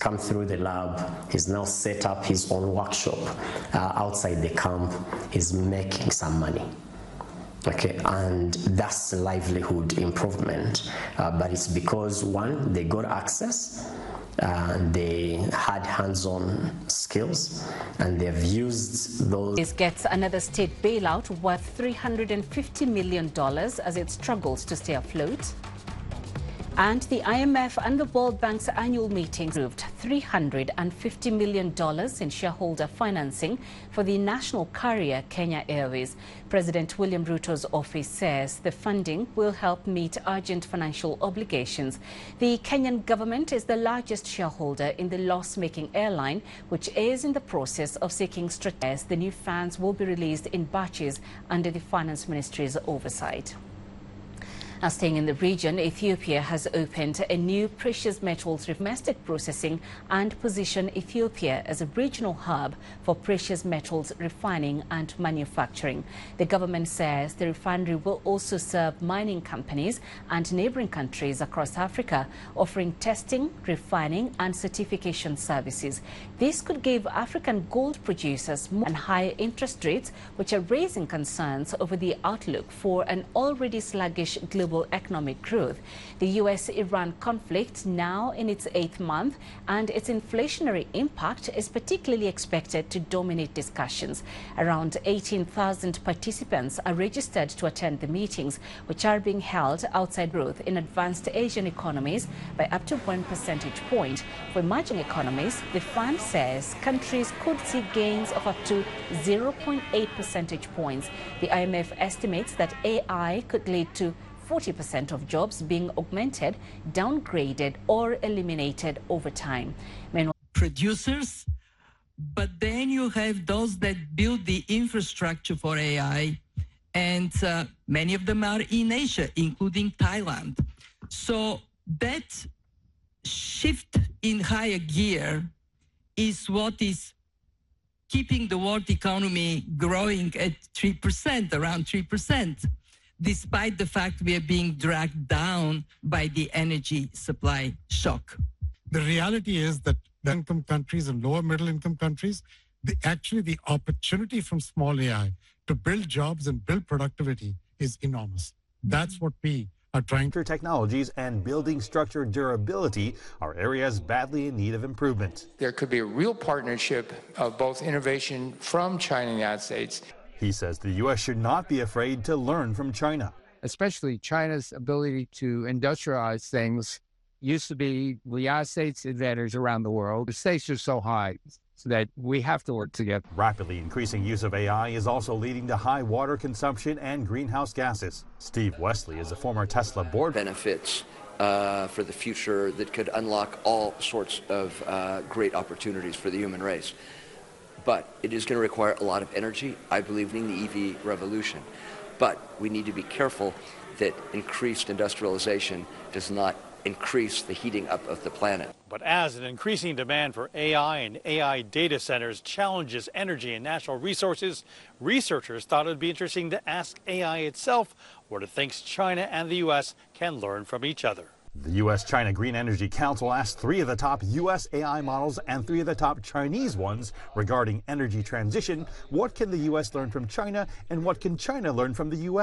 come through the lab. He's now set up his own workshop outside the camp. He's making some money. Okay, and that's livelihood improvement. But it's because, one, they got access, they had hands-on skills, and they've used those. This gets another state bailout worth $350 million as it struggles to stay afloat. And the IMF and the World Bank's annual meeting approved $350 million in shareholder financing for the national carrier Kenya Airways. President William Ruto's office says the funding will help meet urgent financial obligations. The Kenyan government is the largest shareholder in the loss-making airline, which is in the process of seeking strategies. The new funds will be released in batches under the Finance Ministry's oversight. Now, staying in the region, Ethiopia has opened a new precious metals domestic processing and position Ethiopia as a regional hub for precious metals refining and manufacturing. The government says the refinery will also serve mining companies and neighboring countries across Africa, offering testing, refining and certification services. This could give African gold producers more and higher interest rates, which are raising concerns over the outlook for an already sluggish global economic growth. The US-Iran conflict now in its 8th month, and its inflationary impact is particularly expected to dominate discussions. Around 18,000 participants are registered to attend the meetings, which are being held outside growth in advanced Asian economies by up to 1 percentage point. For emerging economies, the fund says countries could see gains of up to 0.8 percentage points. The IMF estimates that AI could lead to 40% of jobs being augmented, downgraded or eliminated over time. Producers, but then you have those that build the infrastructure for AI, and many of them are in Asia, including Thailand. So that shift in higher gear is what is keeping the world economy growing at 3%, around 3%. Despite the fact we are being dragged down by the energy supply shock. The reality is that income countries and lower middle income countries, the opportunity from small AI to build jobs and build productivity is enormous. That's what we are trying to. Technologies and building structure durability are areas badly in need of improvement. There could be a real partnership of both innovation from China and the United States. He says the U.S. should not be afraid to learn from China. Especially China's ability to industrialize things used to be the United States advantage around the world. The stakes are so high so that we have to work together. Rapidly increasing use of AI is also leading to high water consumption and greenhouse gases. Steve Wesley is a former Tesla board. Benefits for the future that could unlock all sorts of great opportunities for the human race. But it is going to require a lot of energy, I believe, in the EV revolution. But we need to be careful that increased industrialization does not increase the heating up of the planet. But as an increasing demand for AI and AI data centers challenges energy and natural resources, researchers thought it would be interesting to ask AI itself what it thinks China and the U.S. can learn from each other. The U.S.-China Green Energy Council asked 3 of the top U.S. AI models and 3 of the top Chinese ones regarding energy transition. What can the U.S. learn from China, and what can China learn from the U.S.?